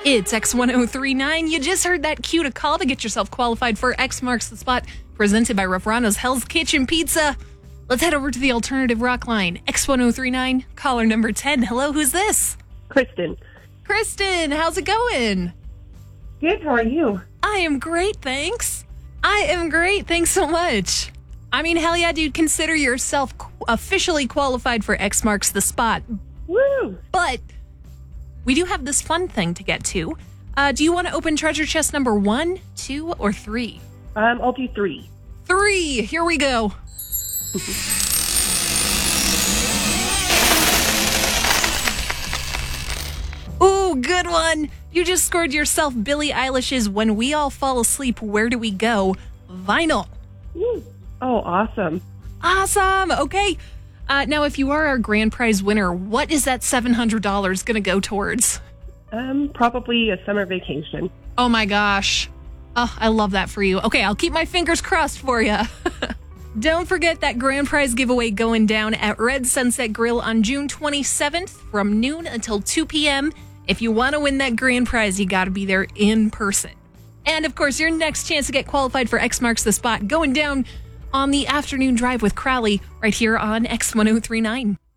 It's X1039. You just heard that cue to call to get yourself qualified for X Marks the Spot, presented by Rafrano's Hell's Kitchen Pizza. Let's head over to the alternative rock line. X1039, caller number 10. Hello, who's this? Kristen. Kristen, how's it going? Good, how are you? I am great, thanks. I am great, thanks so much. I mean, hell yeah, dude, consider yourself officially qualified for X Marks the Spot. Woo! But we do have this fun thing to get to. Do you want to open treasure chest number 1, 2, or 3? I'll do 3. 3, here we go. Ooh, good one. You just scored yourself Billie Eilish's When We All Fall Asleep, Where Do We Go? Vinyl. Woo. Oh, awesome. Awesome. Okay. Now, if you are our grand prize winner, what is that $700 going to go towards? Probably a summer vacation. Oh my gosh. Oh, I love that for you. Okay, I'll keep my fingers crossed for you. Don't forget that grand prize giveaway going down at Red Sunset Grill on June 27th from noon until 2 p.m. If you want to win that grand prize, you got to be there in person. And of course, your next chance to get qualified for X Marks the Spot going down on the afternoon drive with Crowley right here on X1039.